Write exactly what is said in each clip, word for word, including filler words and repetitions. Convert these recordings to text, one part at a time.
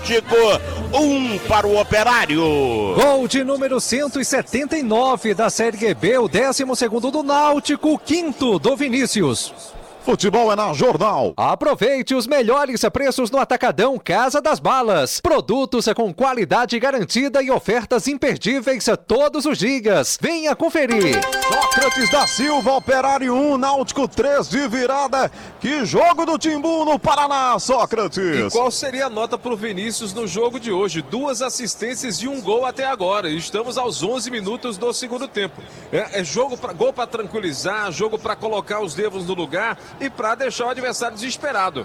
Náutico, um para o Operário. Gol de número cento e setenta e nove da Série B, o décimo segundo do Náutico, quinto do Vinícius. Futebol é na Jornal. Aproveite os melhores preços no Atacadão Casa das Balas. Produtos com qualidade garantida e ofertas imperdíveis todos os dias. Venha conferir. Sócrates da Silva, Operário um, Náutico três de virada. Que jogo do Timbu no Paraná, Sócrates. E qual seria a nota para o Vinícius no jogo de hoje? Duas assistências e um gol até agora. Estamos aos onze minutos do segundo tempo. É, é jogo pra, gol para tranquilizar, jogo para colocar os devos no lugar e para deixar o adversário desesperado.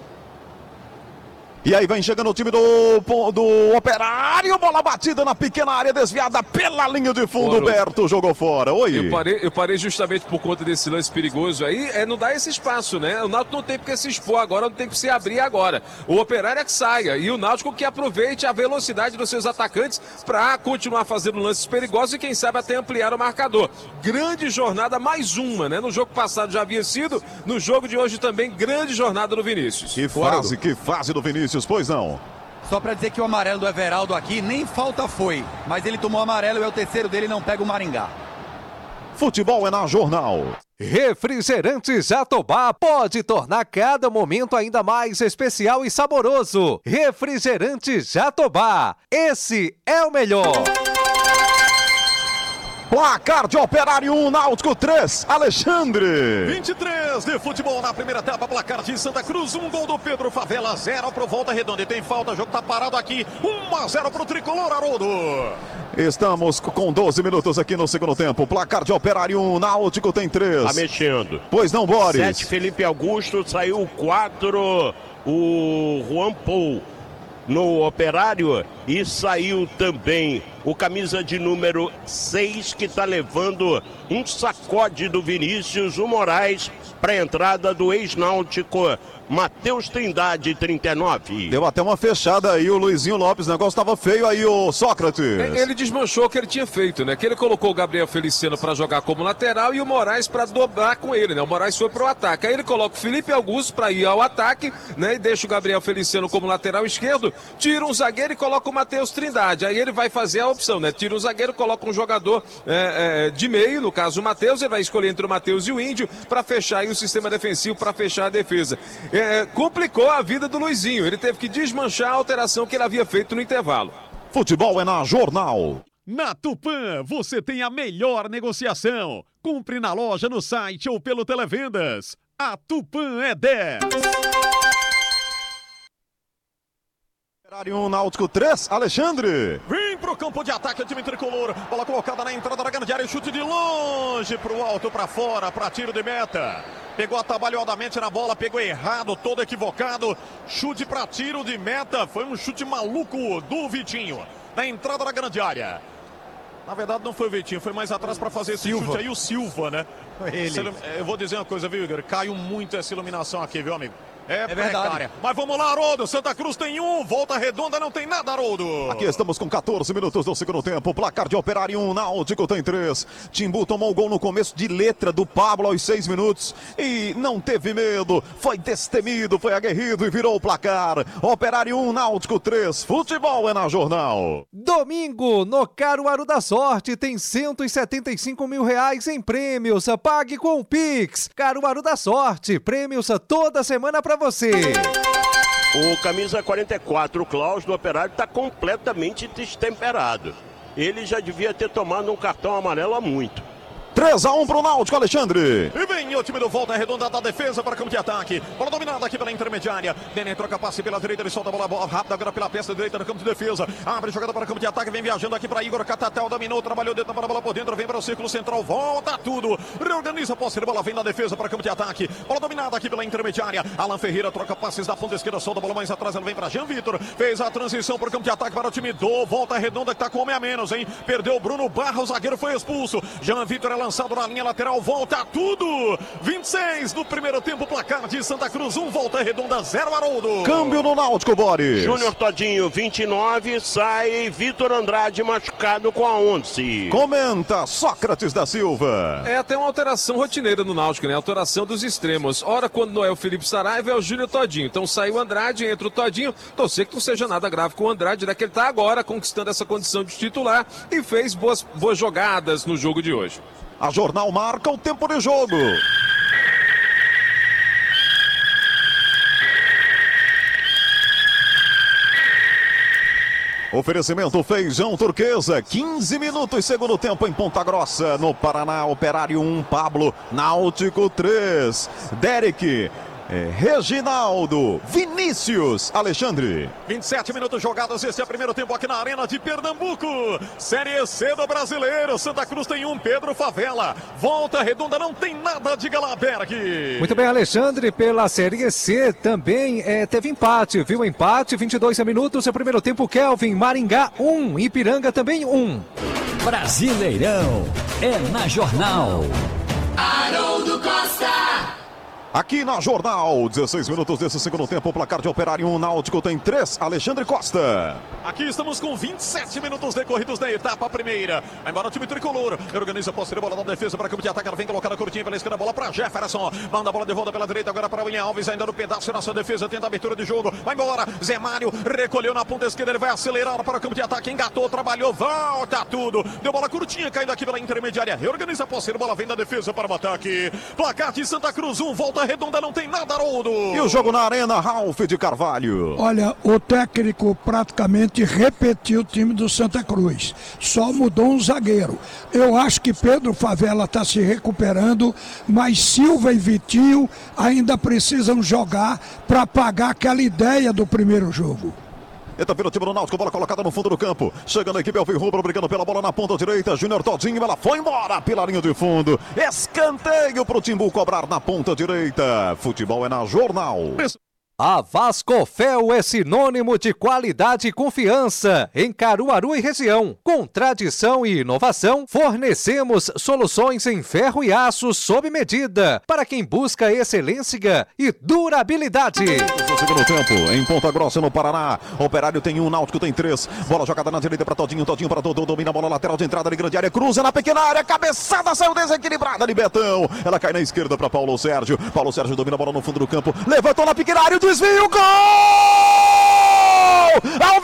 E aí vem chegando o time do, do Operário, bola batida na pequena área, desviada pela linha de fundo, Oro. Berto jogou fora. Oi. Eu parei, eu parei justamente por conta desse lance perigoso aí, é não dar esse espaço, né? O Náutico não tem porque se expor agora, não tem que se abrir agora. O Operário é que saia e o Náutico que aproveite a velocidade dos seus atacantes para continuar fazendo lances perigosos e quem sabe até ampliar o marcador. Grande jornada, mais uma, né? No jogo passado já havia sido, no jogo de hoje também, grande jornada do Vinícius. Que fase, que fase do Vinícius. Pois não. Só pra dizer que o amarelo do Everaldo aqui nem falta foi, mas ele tomou amarelo e é o terceiro dele, não pega o Maringá. Futebol é na Jornal. Refrigerante Jatobá pode tornar cada momento ainda mais especial e saboroso. Refrigerante Jatobá, esse é o melhor. Placar de Operário um, Náutico três, Alexandre. vinte e três de futebol na primeira etapa, placar de Santa Cruz, um gol do Pedro Favela, zero pro Volta Redonda. E tem falta, o jogo tá parado aqui, um a zero pro Tricolor, Haroldo. Estamos com doze minutos aqui no segundo tempo. Placar de Operário um, Náutico tem três. Tá mexendo. Pois não, Boris. sete, Felipe Augusto, saiu quatro, o Juan Paul no Operário e saiu também o camisa de número seis que está levando um sacode do Vinícius, o Moraes, para a entrada do ex-náutico Matheus Trindade, trinta e nove. Deu até uma fechada aí o Luizinho Lopes, o negócio estava feio aí o Sócrates. Ele desmanchou o que ele tinha feito, né? Que ele colocou o Gabriel Feliciano para jogar como lateral e o Moraes para dobrar com ele, né? O Moraes foi para o ataque. Aí ele coloca o Felipe Augusto para ir ao ataque, né? E deixa o Gabriel Feliciano como lateral esquerdo, tira um zagueiro e coloca o Matheus Trindade. Aí ele vai fazer a opção, né? Tira um zagueiro, coloca um jogador é, é, de meio, no caso o Matheus, ele vai escolher entre o Matheus e o Índio para fechar aí o sistema defensivo, para fechar a defesa. É, complicou a vida do Luizinho, ele teve que desmanchar a alteração que ele havia feito no intervalo. Futebol é na Jornal. Na Tupã, você tem a melhor negociação. Compre na loja, no site ou pelo Televendas. A Tupã é dez. Operário um, Náutico três, Alexandre. Vem pro campo de ataque o time tricolor. Bola colocada na entrada da grande área. Chute de longe pro alto, para fora, para tiro de meta. Pegou atabalhadamente na bola, pegou errado, todo equivocado. Chute para tiro de meta. Foi um chute maluco do Vitinho. Na entrada da grande área. Na verdade não foi o Vitinho, foi mais atrás para fazer esse Silva. chute aí o Silva, né? Ele. Eu vou dizer uma coisa, viu, Igor? Caiu muito essa iluminação aqui, viu, amigo? É, é verdade. Mas vamos lá, Haroldo. Santa Cruz tem um, Volta Redonda não tem nada, Haroldo. Aqui estamos com catorze minutos do segundo tempo. Placar de Operário um, Náutico tem três. Timbu tomou o gol no começo de letra do Pablo aos seis minutos. E não teve medo. Foi destemido, foi aguerrido e virou o placar. Operário um, Náutico três. Futebol é na Jornal. Domingo, no Caruaru da Sorte, tem cento e setenta e cinco mil reais em prêmios. Pague com o Pix. Caruaru da Sorte. Prêmios toda semana para você. O camisa quarenta e quatro, o Klaus, do Operário, está completamente destemperado. Ele já devia ter tomado um cartão amarelo há muito. três a um pro Náutico, Alexandre. E vem o time do Volta Redonda da defesa para campo de ataque. Bola dominada aqui pela intermediária. Nenê troca passe pela direita, ele solta a bola, bola rápida agora pela peça direita no campo de defesa. Abre jogada para campo de ataque, vem viajando aqui para Igor Catatal, dominou, trabalhou dentro da bola por dentro, vem para o círculo central, volta tudo. Reorganiza a posse de bola, vem na defesa para campo de ataque. Bola dominada aqui pela intermediária. Alan Ferreira troca passes da ponta esquerda, solta a bola mais atrás, ela vem para Jean Vitor. Fez a transição para o campo de ataque para o time do Volta Redonda que está com homem a menos, hein? Perdeu o Bruno Barra, o zagueiro foi expulso. Jean Vitor é lançado lançado na linha lateral, volta tudo. vinte e seis no primeiro tempo, placar de Santa Cruz, um, Volta Redonda, zero, Haroldo. Câmbio no Náutico, Boris. Júnior Todinho, vinte e nove, sai Vitor Andrade machucado com a onze. Comenta Sócrates da Silva. É até uma alteração rotineira no Náutico, né? Alteração dos extremos. Ora, quando não é o Felipe Saraiva, é o Júnior Todinho. Então sai o Andrade, entra o Todinho. Torcer que não seja nada grave com o Andrade, né? Que ele tá agora conquistando essa condição de titular e fez boas, boas jogadas no jogo de hoje. A Jornal marca o tempo de jogo. Oferecimento Feijão Turquesa, quinze minutos, segundo tempo em Ponta Grossa, no Paraná. Operário um, Pablo, Náutico três, Derek, é, Reginaldo, Vinícius, Alexandre. vinte e sete minutos jogados, esse é o primeiro tempo aqui na Arena de Pernambuco. Série C do Brasileiro, Santa Cruz tem um, Pedro Favela. Volta Redonda não tem nada, diga lá, Berg. Muito bem, Alexandre, pela Série C também é, teve empate, viu? Empate, vinte e dois minutos, é o primeiro tempo, Kelvin, Maringá um, Ipiranga também um. Brasileirão é na Jornal. Haroldo Costa. Aqui na Jornal, dezesseis minutos desse segundo tempo, placar de Operário um, Náutico tem três, Alexandre Costa. Aqui estamos com vinte e sete minutos decorridos da etapa primeira. Vai embora o time tricolor, organiza a posterior, bola da defesa para o campo de ataque, ela vem colocada curtinha pela esquerda, bola para Jefferson, manda a bola de volta pela direita, agora para William Alves, ainda no pedaço na sua defesa, tenta a abertura de jogo, vai embora, Zé Mário, recolheu na ponta esquerda, ele vai acelerar para o campo de ataque, engatou, trabalhou, volta tudo, deu bola curtinha, caindo aqui pela intermediária, reorganiza a posterior, bola vem da defesa para o ataque, placar de Santa Cruz um, Volta Redonda não tem nada, Haroldo. E o jogo na Arena, Ralf de Carvalho. Olha, o técnico praticamente repetiu o time do Santa Cruz, só mudou um zagueiro. Eu acho que Pedro Favela está se recuperando, mas Silva e Vitinho ainda precisam jogar para pagar aquela ideia do primeiro jogo. Entra pelo time do Náutico, bola colocada no fundo do campo. Chegando a equipe Alvim Rubro, brigando pela bola na ponta direita. Júnior Todinho, ela foi embora pela linha de fundo. Escanteio pro Timbu cobrar na ponta direita. Futebol é na Jornal. A Vascofel é sinônimo de qualidade e confiança em Caruaru e região. Com tradição e inovação, fornecemos soluções em ferro e aço sob medida para quem busca excelência e durabilidade. No segundo tempo, em Ponta Grossa, no Paraná. Operário tem um, Náutico tem três. Bola jogada na direita para Todinho, Todinho para Dodô, domina a bola lateral de entrada de grande área, cruza na pequena área, cabeçada saiu desequilibrada de Betão. Ela cai na esquerda para Paulo Sérgio. Paulo Sérgio domina a bola no fundo do campo, levantou na pequena área, desvio, gol!